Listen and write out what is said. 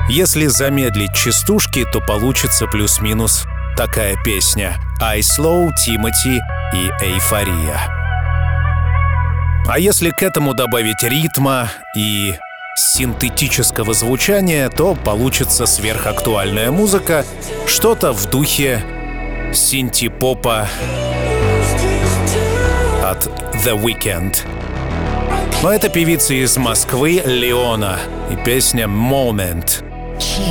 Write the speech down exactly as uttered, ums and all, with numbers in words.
Если замедлить частушки, то получится плюс-минус такая песня: I Slow, Тимати и Эйфория. А если к этому добавить ритма и синтетического звучания, то получится сверхактуальная музыка, что-то в духе синти-попа от The Weeknd. Но это певица из Москвы Леона и песня «Moment».